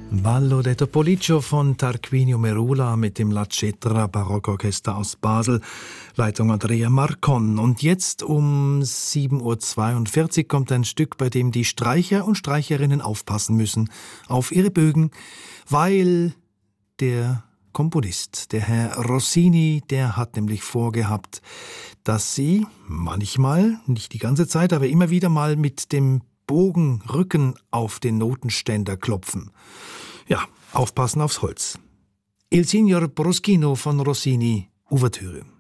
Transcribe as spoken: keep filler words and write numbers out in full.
Ballo de Topoliccio von Tarquinio Merula mit dem La Cetra Barockorchester aus Basel, Leitung Andrea Marcon. Und jetzt um sieben Uhr zweiundvierzig kommt ein Stück, bei dem die Streicher und Streicherinnen aufpassen müssen auf ihre Bögen, weil der Komponist, der Herr Rossini, der hat nämlich vorgehabt, dass sie manchmal, nicht die ganze Zeit, aber immer wieder mal mit dem Bogenrücken auf den Notenständer klopfen. Ja, aufpassen aufs Holz. Il Signor Bruschino von Rossini, Ouvertüre.